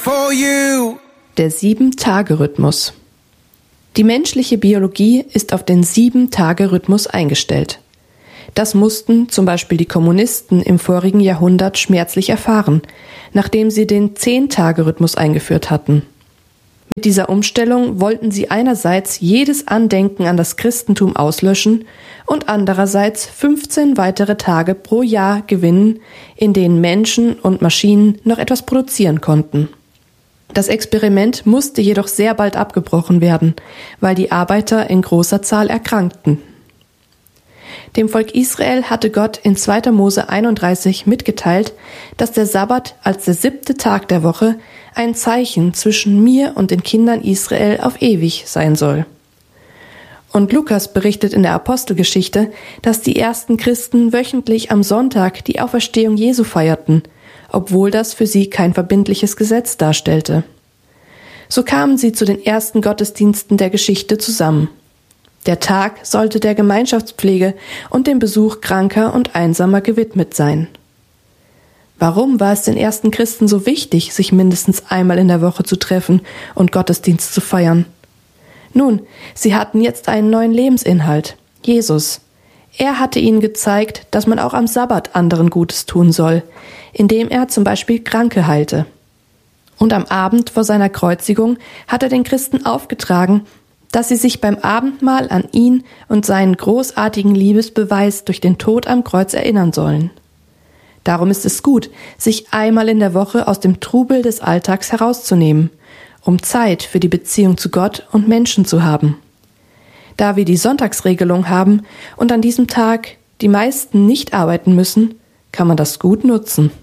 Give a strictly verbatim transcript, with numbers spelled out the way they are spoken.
For you. Der Sieben-Tage-Rhythmus. Die menschliche Biologie ist auf den Sieben-Tage-Rhythmus eingestellt. Das mussten zum Beispiel die Kommunisten im vorigen Jahrhundert schmerzlich erfahren, nachdem sie den Zehn-Tage-Rhythmus eingeführt hatten. Mit dieser Umstellung wollten sie einerseits jedes Andenken an das Christentum auslöschen und andererseits fünfzehn weitere Tage pro Jahr gewinnen, in denen Menschen und Maschinen noch etwas produzieren konnten. Das Experiment musste jedoch sehr bald abgebrochen werden, weil die Arbeiter in großer Zahl erkrankten. Dem Volk Israel hatte Gott in zweiter Mose einunddreißig mitgeteilt, dass der Sabbat als der siebte Tag der Woche ein Zeichen zwischen mir und den Kindern Israel auf ewig sein soll. Und Lukas berichtet in der Apostelgeschichte, dass die ersten Christen wöchentlich am Sonntag die Auferstehung Jesu feierten, obwohl das für sie kein verbindliches Gesetz darstellte. So kamen sie zu den ersten Gottesdiensten der Geschichte zusammen. Der Tag sollte der Gemeinschaftspflege und dem Besuch Kranker und Einsamer gewidmet sein. Warum war es den ersten Christen so wichtig, sich mindestens einmal in der Woche zu treffen und Gottesdienst zu feiern? Nun, sie hatten jetzt einen neuen Lebensinhalt, Jesus. Er hatte ihnen gezeigt, dass man auch am Sabbat anderen Gutes tun soll, indem er zum Beispiel Kranke heilte. Und am Abend vor seiner Kreuzigung hat er den Christen aufgetragen, dass sie sich beim Abendmahl an ihn und seinen großartigen Liebesbeweis durch den Tod am Kreuz erinnern sollen. Darum ist es gut, sich einmal in der Woche aus dem Trubel des Alltags herauszunehmen, um Zeit für die Beziehung zu Gott und Menschen zu haben. Da wir die Sonntagsregelung haben und an diesem Tag die meisten nicht arbeiten müssen, kann man das gut nutzen.